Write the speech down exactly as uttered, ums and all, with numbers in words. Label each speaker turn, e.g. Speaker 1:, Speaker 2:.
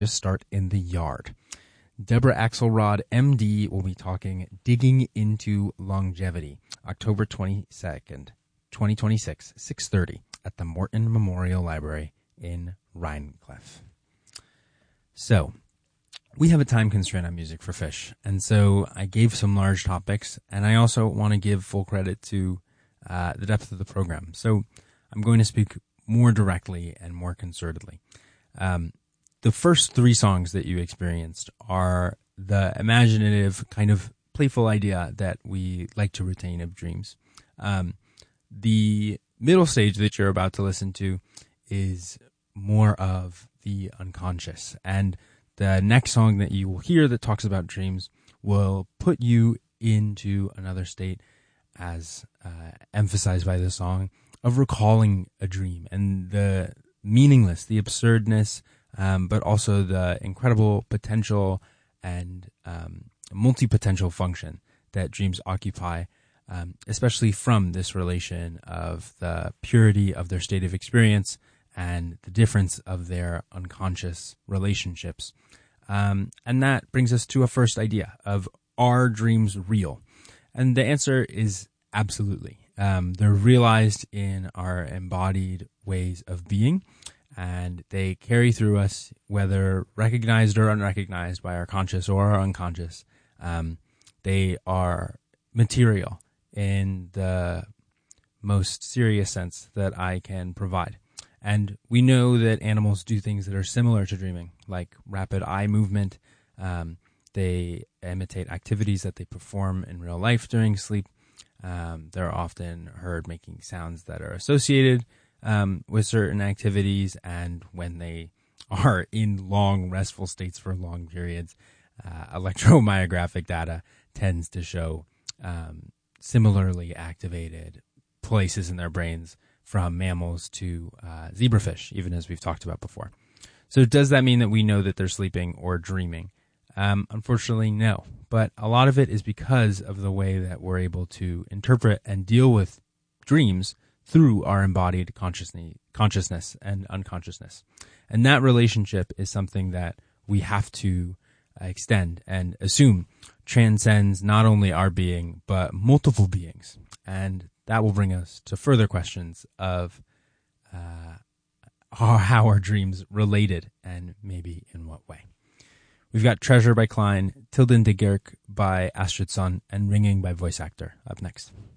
Speaker 1: Just start in the yard. Deborah Axelrod, M D, will be talking Digging into Longevity, October twenty-second, twenty twenty-six, six thirty at the Morton Memorial Library in Rhinecliff. So, we have a time constraint on Music for Fish, and so I gave some large topics, and I also want to give full credit to uh, the depth of the program. So, I'm going to speak more directly and more concertedly. Um, The first three songs that you experienced are the imaginative, kind of playful idea that we like to retain of dreams. Um, the middle stage that you're about to listen to is more of the unconscious. And the next song that you will hear that talks about dreams will put you into another state, as uh, emphasized by the song, of recalling a dream and the meaningless, the absurdness, Um, but also the incredible potential and um, multi-potential function that dreams occupy, um, especially from this relation of the purity of their state of experience and the difference of their unconscious relationships. Um, and that brings us to a first idea of, are dreams real? And the answer is absolutely. Um, they're realized in our embodied ways of being, and they carry through us, whether recognized or unrecognized by our conscious or our unconscious. Um, they are material in the most serious sense that I can provide. And we know that animals do things that are similar to dreaming, like rapid eye movement. Um, they imitate activities that they perform in real life during sleep. Um, they're often heard making sounds that are associated Um, with certain activities, and when they are in long restful states for long periods, uh, electromyographic data tends to show um, similarly activated places in their brains from mammals to uh, zebrafish, even as we've talked about before. So does that mean that we know that they're sleeping or dreaming? Um, unfortunately, no. But a lot of it is because of the way that we're able to interpret and deal with dreams through our embodied consciousness and unconsciousness. And that relationship is something that we have to extend and assume transcends not only our being, but multiple beings. And that will bring us to further questions of uh, how our dreams related and maybe in what way. We've got Treasure by Klein, Tilden de Gerck by Astrid Sonn, and Ringing by Voice Actor up next.